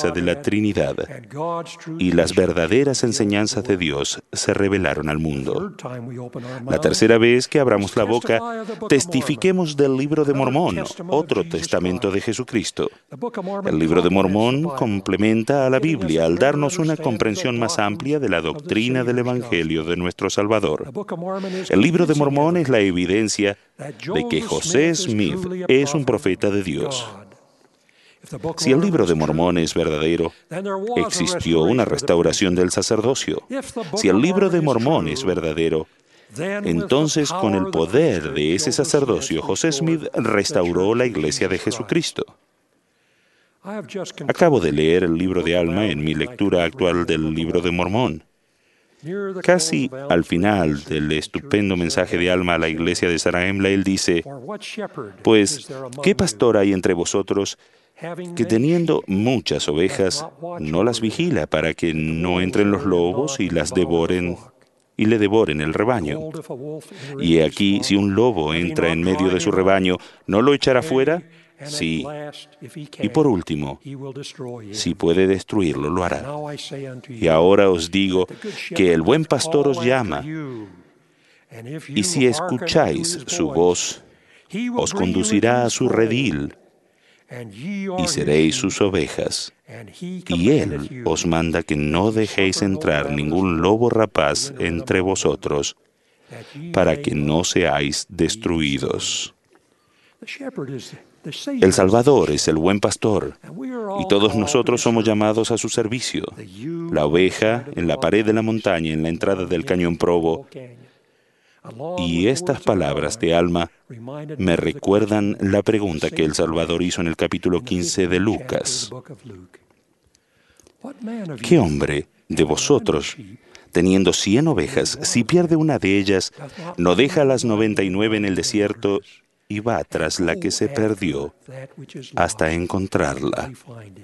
grandeza de la Trinidad y las verdaderas enseñanzas de Dios se revelaron al mundo. La tercera vez que abramos la boca, testifiquemos del Libro de Mormón, otro testamento de Jesucristo. El Libro de Mormón complementa a la Biblia al darnos una comprensión más amplia de la doctrina del Evangelio de nuestro Salvador. El Libro de Mormón es la evidencia de que José Smith es un profeta de Dios. Si el Libro de Mormón es verdadero, existió una restauración del sacerdocio. Si el Libro de Mormón es verdadero, entonces con el poder de ese sacerdocio, José Smith restauró la Iglesia de Jesucristo. Acabo de leer el libro de Alma en mi lectura actual del Libro de Mormón. Casi al final del estupendo mensaje de Alma a la iglesia de Zarahemla, él dice: pues, ¿qué pastor hay entre vosotros que teniendo muchas ovejas no las vigila para que no entren los lobos y las devoren y le devoren el rebaño? Y he aquí, si un lobo entra en medio de su rebaño, ¿no lo echará fuera? Sí. Y por último, si puede destruirlo, lo hará. Y ahora os digo que el buen pastor os llama, y si escucháis su voz, os conducirá a su redil, y seréis sus ovejas. Y Él os manda que no dejéis entrar ningún lobo rapaz entre vosotros, para que no seáis destruidos. El Salvador es el buen pastor, y todos nosotros somos llamados a su servicio. La oveja en la pared de la montaña, en la entrada del cañón Provo. Y estas palabras de Alma me recuerdan la pregunta que el Salvador hizo en el capítulo 15 de Lucas. ¿Qué hombre de vosotros, teniendo 100 ovejas, si pierde una de ellas, no deja las 99 en el desierto y va tras la que se perdió hasta encontrarla?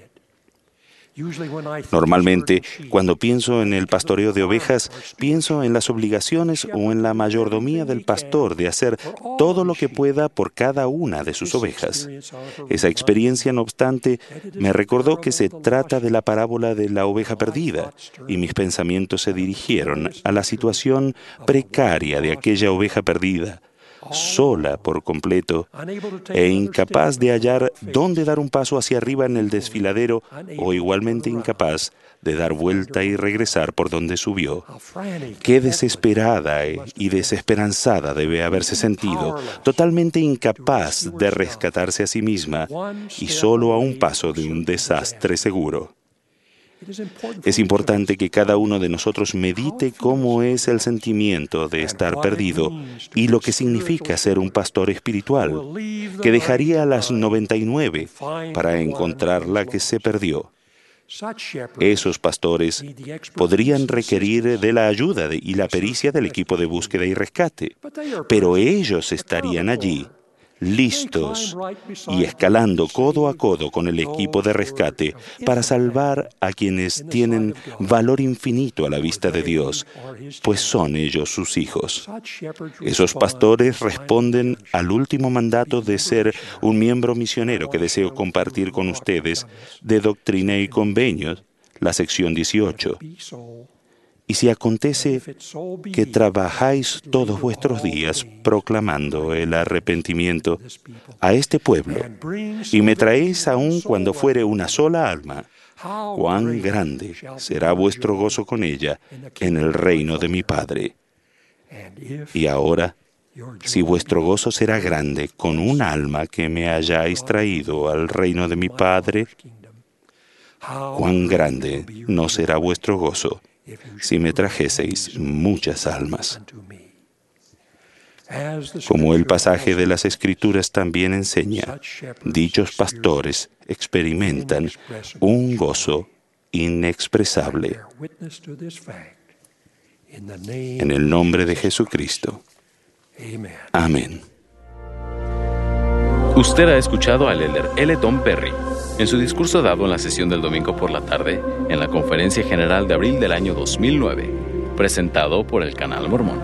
Normalmente, cuando pienso en el pastoreo de ovejas, pienso en las obligaciones o en la mayordomía del pastor de hacer todo lo que pueda por cada una de sus ovejas. Esa experiencia, no obstante, me recordó que se trata de la parábola de la oveja perdida, y mis pensamientos se dirigieron a la situación precaria de aquella oveja perdida, sola por completo e incapaz de hallar dónde dar un paso hacia arriba en el desfiladero, o igualmente incapaz de dar vuelta y regresar por donde subió. Qué desesperada y desesperanzada debe haberse sentido, totalmente incapaz de rescatarse a sí misma y solo a un paso de un desastre seguro. Es importante que cada uno de nosotros medite cómo es el sentimiento de estar perdido y lo que significa ser un pastor espiritual, que dejaría a las 99 para encontrar la que se perdió. Esos pastores podrían requerir de la ayuda y la pericia del equipo de búsqueda y rescate, pero ellos estarían allí, listos y escalando codo a codo con el equipo de rescate para salvar a quienes tienen valor infinito a la vista de Dios, pues son ellos sus hijos. Esos pastores responden al último mandato de ser un miembro misionero que deseo compartir con ustedes de Doctrina y Convenios, la sección 18. Y si acontece que trabajáis todos vuestros días proclamando el arrepentimiento a este pueblo, y me traéis aún cuando fuere una sola alma, cuán grande será vuestro gozo con ella en el reino de mi Padre. Y ahora, si vuestro gozo será grande con un alma que me hayáis traído al reino de mi Padre, cuán grande no será vuestro gozo si me trajeseis muchas almas. Como el pasaje de las Escrituras también enseña, dichos pastores experimentan un gozo inexpresable. En el nombre de Jesucristo. Amén. Usted ha escuchado al elder L. Tom Perry en su discurso dado en la sesión del domingo por la tarde en la Conferencia General de abril del año 2009, presentado por el Canal Mormón.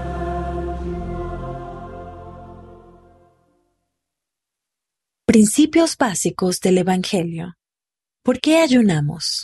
Principios básicos del Evangelio. ¿Por qué ayunamos?